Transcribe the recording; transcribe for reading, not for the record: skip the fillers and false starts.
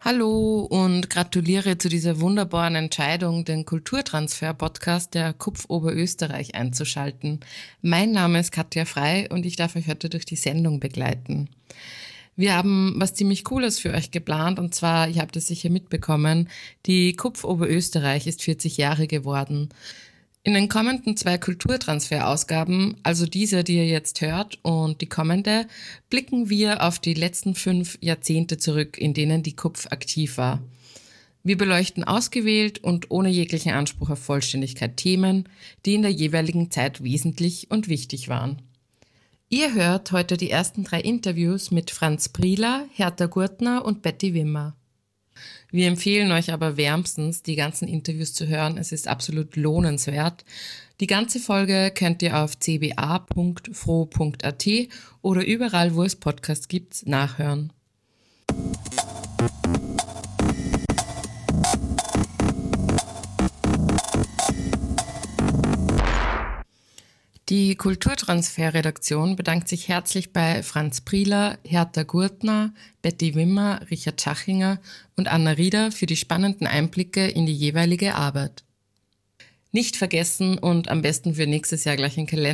Hallo und gratuliere zu dieser wunderbaren Entscheidung, den Kulturtransfer-Podcast der KUPF Oberösterreich einzuschalten. Mein Name ist Katja Frei und ich darf euch heute durch die Sendung begleiten. Wir haben was ziemlich Cooles für euch geplant und zwar, ihr habt es sicher mitbekommen, die KUPF Oberösterreich ist 40 Jahre geworden. In den kommenden 2 Kulturtransfer-Ausgaben, also diese, die ihr jetzt hört, und die kommende, blicken wir auf die letzten 5 Jahrzehnte zurück, in denen die KUPF aktiv war. Wir beleuchten ausgewählt und ohne jeglichen Anspruch auf Vollständigkeit Themen, die in der jeweiligen Zeit wesentlich und wichtig waren. Ihr hört heute die ersten 3 Interviews mit Franz Prieler, Hertha Gurtner und Betty Wimmer. Wir empfehlen euch aber wärmstens, die ganzen Interviews zu hören. Es ist absolut lohnenswert. Die ganze Folge könnt ihr auf cba.fro.at oder überall, wo es Podcasts gibt, nachhören. Die Kulturtransfer-Redaktion bedankt sich herzlich bei Franz Prieler, Hertha Gurtner, Betty Wimmer, Richard Schachinger und Anna Rieder für die spannenden Einblicke in die jeweilige Arbeit. Nicht vergessen und am besten für nächstes Jahr gleich einen Kalender